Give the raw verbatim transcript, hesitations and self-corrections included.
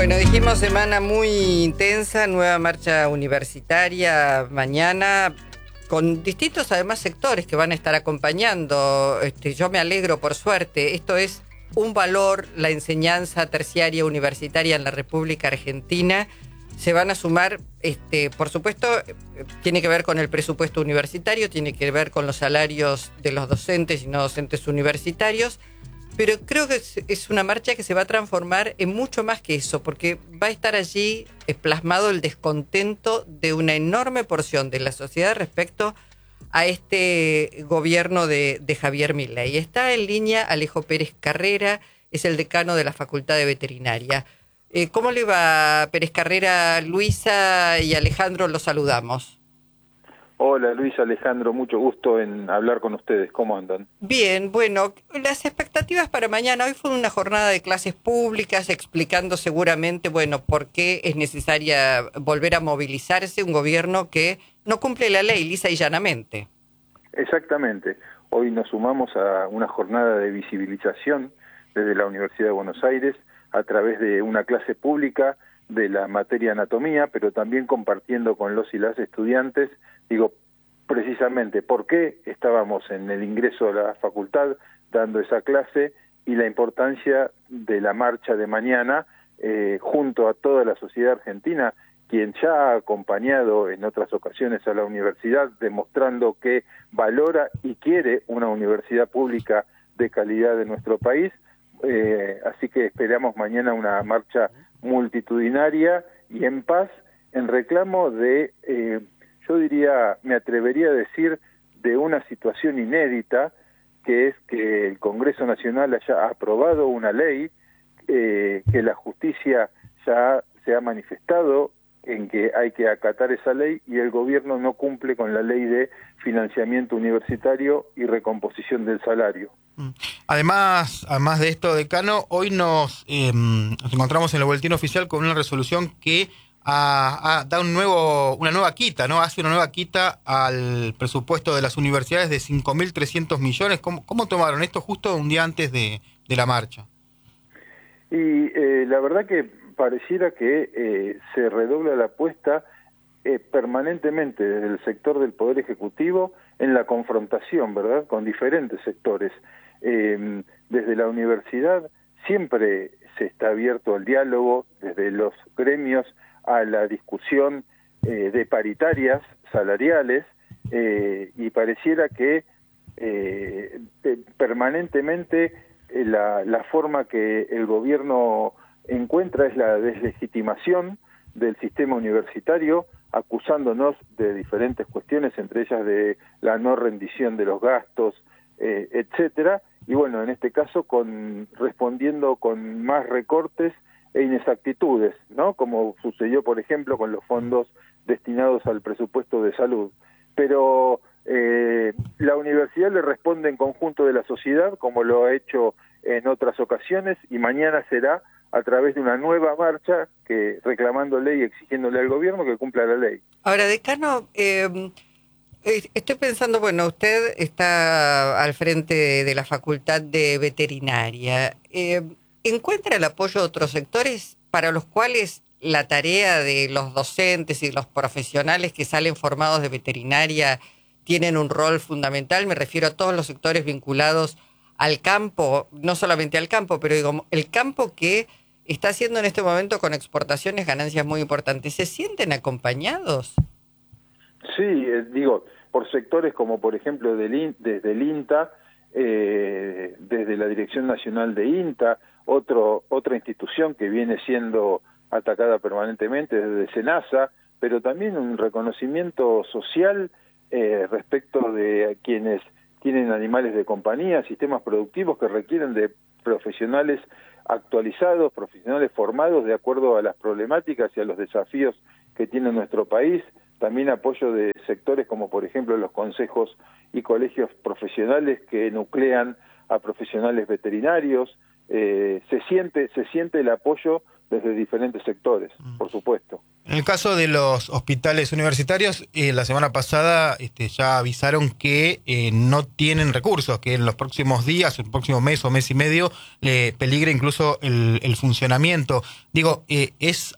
Bueno, dijimos semana muy intensa, nueva marcha universitaria mañana, con distintos además sectores que van a estar acompañando. Este, yo me alegro, por suerte. Esto es un valor, la enseñanza terciaria universitaria en la República Argentina. Se van a sumar, este, por supuesto, tiene que ver con el presupuesto universitario, tiene que ver con los salarios de los docentes y no docentes universitarios, pero creo que es, es una marcha que se va a transformar en mucho más que eso, porque va a estar allí plasmado el descontento de una enorme porción de la sociedad respecto a este gobierno de, de Javier Milei. Está en línea Alejo Pérez Carrera, es el decano de la Facultad de Veterinaria. Eh, ¿Cómo le va, Pérez Carrera? Luisa y Alejandro, los saludamos. Hola Luisa, Alejandro, mucho gusto en hablar con ustedes. ¿Cómo andan? Bien, bueno, las expectativas para mañana. Hoy fue una jornada de clases públicas explicando seguramente, bueno, por qué es necesaria volver a movilizarse un gobierno que no cumple la ley lisa y llanamente. Exactamente. Hoy nos sumamos a una jornada de visibilización desde la Universidad de Buenos Aires a través de una clase pública de la materia anatomía, pero también compartiendo con los y las estudiantes, digo, precisamente por qué estábamos en el ingreso a la facultad dando esa clase y la importancia de la marcha de mañana eh, junto a toda la sociedad argentina, quien ya ha acompañado en otras ocasiones a la universidad, demostrando que valora y quiere una universidad pública de calidad de nuestro país. Eh, así que esperamos mañana una marcha multitudinaria y en paz, en reclamo de, eh, yo diría, me atrevería a decir, de una situación inédita, que es que el Congreso Nacional haya aprobado una ley, eh, que la justicia ya se ha manifestado en que hay que acatar esa ley y el gobierno no cumple con la ley de financiamiento universitario y recomposición del salario. Además, además de esto, decano, hoy nos, eh, nos encontramos en el boletín oficial con una resolución que a, a, da un nuevo, una nueva quita, ¿no? Hace una nueva quita al presupuesto de las universidades de cinco mil trescientos millones. ¿Cómo, cómo tomaron esto justo un día antes de, de la marcha? Y eh, la verdad que pareciera que eh, se redobla la apuesta eh, permanentemente desde el sector del Poder Ejecutivo en la confrontación, ¿verdad?, con diferentes sectores. Eh, desde la universidad siempre se está abierto al diálogo, desde los gremios a la discusión eh, de paritarias salariales, eh, y pareciera que eh, permanentemente eh, la, la forma que el gobierno encuentra es la deslegitimación del sistema universitario, acusándonos de diferentes cuestiones, entre ellas de la no rendición de los gastos, eh, etcétera, y bueno, en este caso con respondiendo con más recortes e inexactitudes, ¿no? Como sucedió, por ejemplo, con los fondos destinados al presupuesto de salud. Pero eh, la universidad le responde en conjunto de la sociedad, como lo ha hecho en otras ocasiones, y mañana será a través de una nueva marcha que reclamándole y exigiéndole al gobierno que cumpla la ley. Ahora, decano, eh, estoy pensando, bueno, usted está al frente de la Facultad de Veterinaria. Eh, ¿Encuentra el apoyo de otros sectores para los cuales la tarea de los docentes y los profesionales que salen formados de veterinaria tienen un rol fundamental? Me refiero a todos los sectores vinculados al campo, no solamente al campo, pero digo, el campo que está haciendo en este momento con exportaciones ganancias muy importantes. ¿Se sienten acompañados? Sí, eh, digo, por sectores como por ejemplo del, desde el INTA, eh, desde la Dirección Nacional de INTA, otro, otra institución que viene siendo atacada permanentemente desde SENASA, pero también un reconocimiento social eh, respecto de quienes tienen animales de compañía, sistemas productivos que requieren de profesionales actualizados, profesionales formados de acuerdo a las problemáticas y a los desafíos que tiene nuestro país. También apoyo de sectores como por ejemplo los consejos y colegios profesionales que nuclean a profesionales veterinarios. Eh, se siente se siente el apoyo desde diferentes sectores, por supuesto. En el caso de los hospitales universitarios, eh, la semana pasada este, ya avisaron que eh, no tienen recursos, que en los próximos días, el próximo mes o mes y medio, eh, peligra incluso el, el funcionamiento. Digo, eh, ¿es